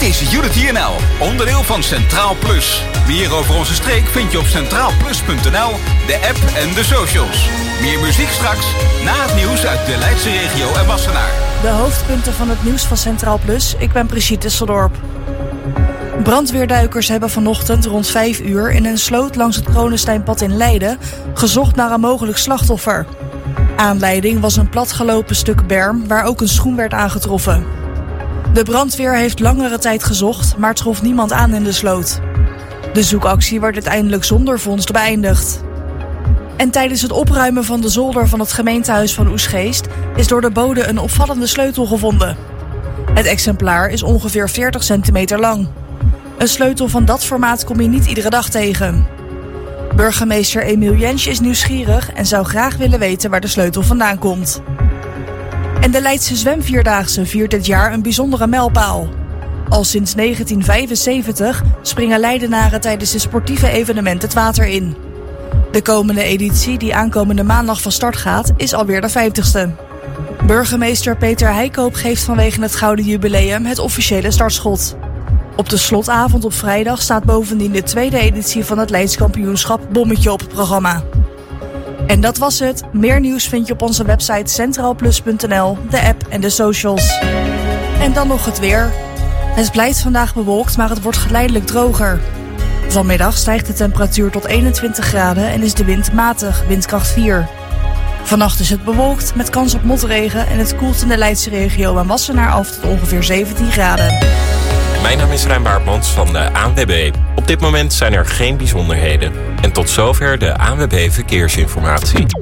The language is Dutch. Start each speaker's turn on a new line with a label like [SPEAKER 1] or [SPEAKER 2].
[SPEAKER 1] is Unity NL, onderdeel van Centraal Plus. Meer over onze streek vind je op centraalplus.nl, de app en de socials. Meer muziek straks, na het nieuws uit de Leidse regio en Wassenaar.
[SPEAKER 2] De hoofdpunten van het nieuws van Centraal Plus. Ik ben Brigitte Disseldorp. Brandweerduikers hebben vanochtend rond 5 uur in een sloot langs het Kronensteinpad in Leiden gezocht naar een mogelijk slachtoffer. Aanleiding was een platgelopen stuk berm waar ook een schoen werd aangetroffen. De brandweer heeft langere tijd gezocht, maar trof niemand aan in de sloot. De zoekactie werd uiteindelijk zonder vondst beëindigd. En tijdens het opruimen van de zolder van het gemeentehuis van Oegstgeest is door de bode een opvallende sleutel gevonden. Het exemplaar is ongeveer 40 centimeter lang. Een sleutel van dat formaat kom je niet iedere dag tegen. Burgemeester Emiel Jentsch is nieuwsgierig en zou graag willen weten waar de sleutel vandaan komt. En de Leidse Zwemvierdaagse viert dit jaar een bijzondere mijlpaal. Al sinds 1975 springen Leidenaren tijdens de sportieve evenement het water in. De komende editie, die aankomende maandag van start gaat, is alweer de 50ste. Burgemeester Peter Heikoop geeft vanwege het Gouden Jubileum het officiële startschot. Op de slotavond op vrijdag staat bovendien de tweede editie van het Leids Kampioenschap Bommetje op het programma. En dat was het. Meer nieuws vind je op onze website centraalplus.nl, de app en de socials. En dan nog het weer. Het blijft vandaag bewolkt, maar het wordt geleidelijk droger. Vanmiddag stijgt de temperatuur tot 21 graden en is de wind matig, windkracht 4. Vannacht is het bewolkt met kans op motregen en het koelt in de Leidse regio en Wassenaar af tot ongeveer 17 graden.
[SPEAKER 3] Mijn naam is Rijn Baartmans van de ANWB. Op dit moment zijn er geen bijzonderheden. En tot zover de ANWB Verkeersinformatie.